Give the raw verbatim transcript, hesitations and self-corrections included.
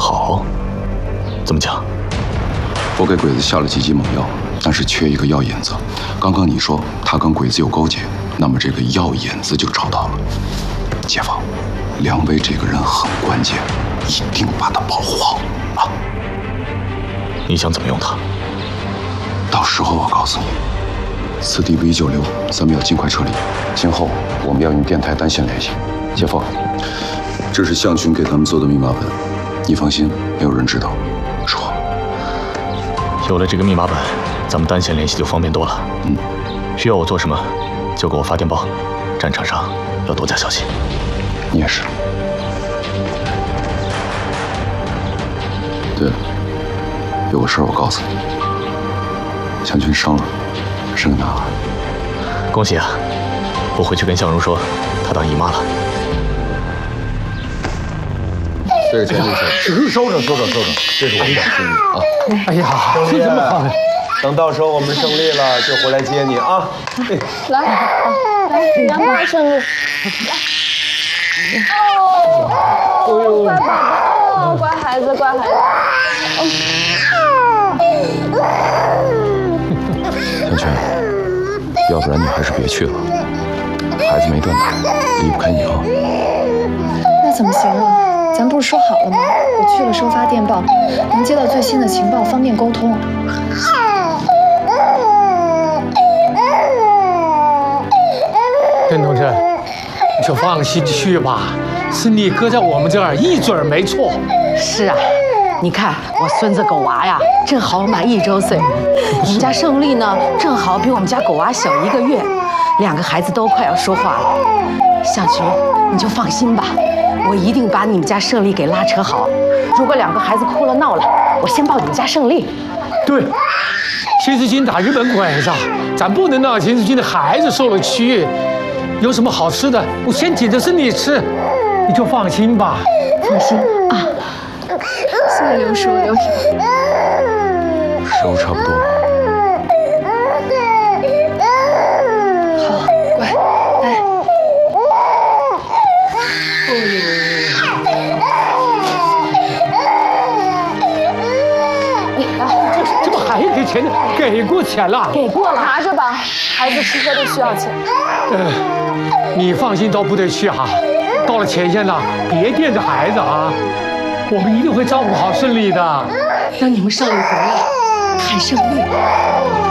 好，怎么讲？ 我给鬼子下了几剂猛药，但是缺一个药引子。刚刚你说他跟鬼子有勾结，那么这个药引子就找到了。姐夫，梁威这个人很关键，一定把他保护好啊！ 你想怎么用他？ 到时候我告诉你。此地不宜久留，咱们要尽快撤离。今后我们要用电台单线联系。姐夫，这是向群给咱们做的密码本，你放心，没有人知道。说。 有了这个密码本，咱们单线联系就方便多了。 嗯， 需要我做什么，就给我发电报。战场上要多加小心。 你也是。对了，有个事儿我告诉你，向群生了，是个男孩。 恭喜啊！我回去跟向荣说，她当姨妈了。 这个钱就收着，收着，收着，这是我们的心意啊！ 哎呀，这这么好， 等到时候我们胜利了，就回来接你啊！ 来，来，娘妈生日。哦，乖宝宝，乖孩子，乖孩子。 向群，要不然你还是别去了，孩子没断奶，离不开你啊。 那怎么行啊？咱不是说好了吗？我去了收发电报，能接到最新的情报，方便沟通。 邓同志，你就放心去吧，是你搁在我们这儿一准儿没错。 是啊，你看我孙子狗娃呀，正好满一周岁，你们家胜利呢，正好比我们家狗娃小一个月，两个孩子都快要说话了。向群，你就放心吧。我一定把你们家胜利给拉扯好。如果两个孩子哭了闹了，我先抱你们家胜利。 对，秦世军打日本鬼子，咱不能让秦世军的孩子受了屈。有什么好吃的，我先紧着身体吃，你就放心吧。 放心啊。 谢谢刘叔，刘叔。 收差不多了。 好，乖，来。 这不还给钱呢？给过钱了， 给过了，拿着吧，孩子吃喝都需要钱。 呃，你放心到部队去哈、啊，到了前线了，别惦着孩子啊，我们一定会照顾好胜利的。 等你们胜利回来，看胜利。